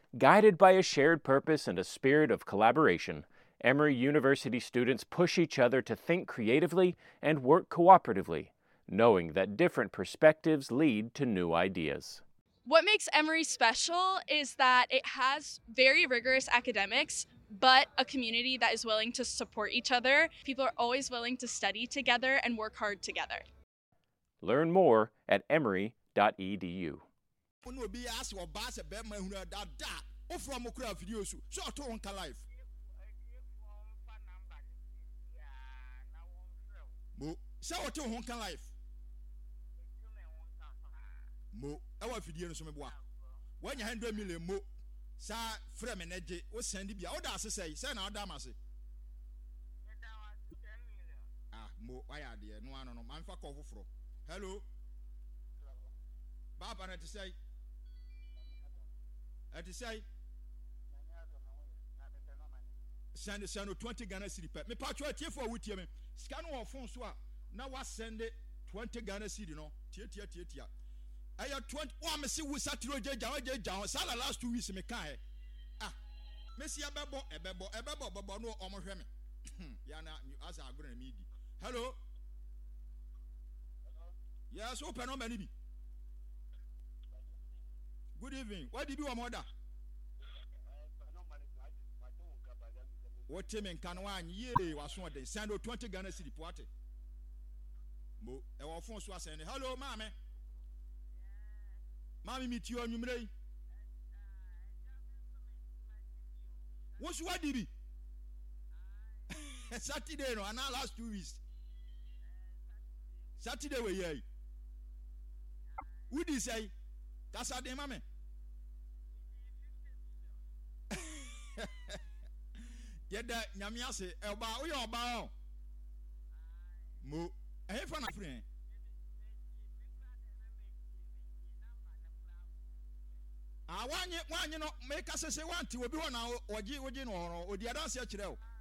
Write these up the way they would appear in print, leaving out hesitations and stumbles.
Guided by a shared purpose and a spirit of collaboration, Emory University students push each other to think creatively and work cooperatively, knowing that different perspectives lead to new ideas. What makes Emory special is that it has very rigorous academics, but a community that is willing to support each other. People are always willing to study together and work hard together. Learn more at emory.edu. Mo ewa fidie no so meboa when you 100 million mo sa frɛ me neje wo send bia wo da asesɛi sɛ na wo da amase mo waya de no ano no man fa kɔ foforo hello baba na te sɛi send 20 Ghana cedi pe me pa twa tie for wutie me sika no wo phone so a na wa send 20 Ghana cedi no tie I had 20 one see we sat through Jaja Sala last 2 weeks me can Messi Ebebo no omohweme yana as I go na media hello yes open no many be good evening what did you want mother what team in Kanwan ye was one day send 20 Ghana cedi poate mo e wo phone so send hello mama Mommy meet you on your day. What's what did he? Saturday no, and our last 2 weeks. Saturday we here. Who did say? That's our day, mommy. Yet that Yamia say, Elba, we are bound. Mo, I have fun, friend. One, you know, make us say one to be one hour or G. or the other search.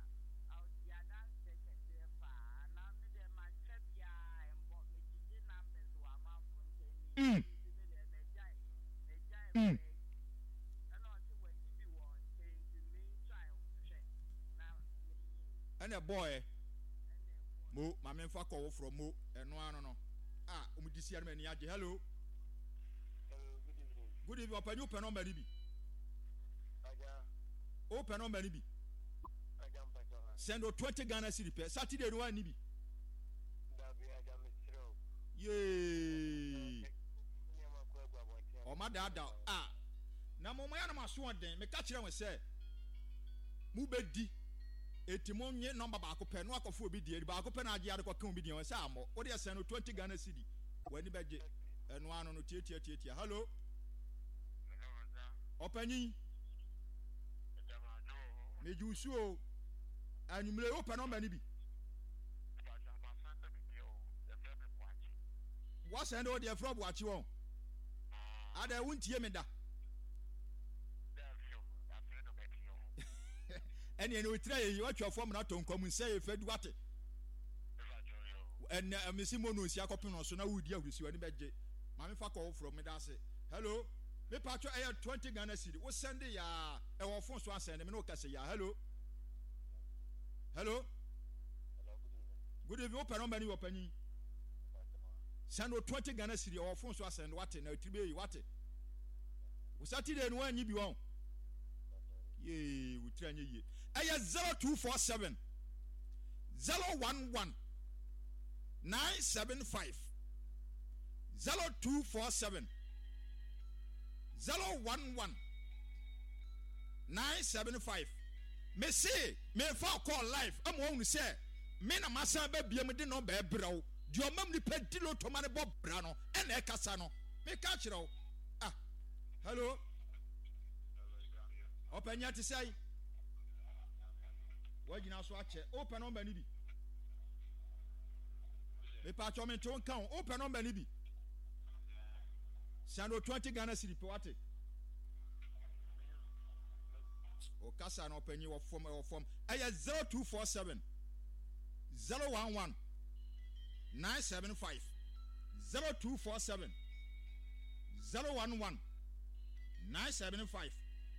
And a boy, Mo, my men for call from Mo, and no, hello. Good evening, open on Baribi. Open on Baribi. Send 20 Ghana cedi per Saturday, no one. Yay. Oh, my dad. Now, my swan then, me catch them and say, Mubedi, a Timonia number back open, no for be dear, back open idea of comedy on Samo, or they send 20 Ghana cedi when the budget and one on the tia. Hello. Opening me do so and you may open on many be what's and all the from what you want I won't hear me that and you know try you watch your form not to come and say if you what and Missy Mono is Yakopino so now would you receive any budget mammy fuck off from me that say hello. Me patcho I 20 Ghana cedi. Wo send ya e wo phone so send me no ka say ya hello. Good evening open number ni opani. Send 20 Ghana cedi e wo phone so send what na tribe yi what. Wo Saturday no anyi bi won. Ye wo tri anya ye. Aya 0247 011 975 0247 011 975. Me say, me for call life. I'm going to say, me na masa be me de no be braw. Di o mam ni pedilo to mane bob brano. En e kasa no. Me catch it. Hello. Open ya to say. What you now so ache. Open number ni bi. Me pa cho me ton kan. Open number ni bi. Send 20 Ghana cedi per what? O kasa no penny or form. I 0247 011 975 0247 011 975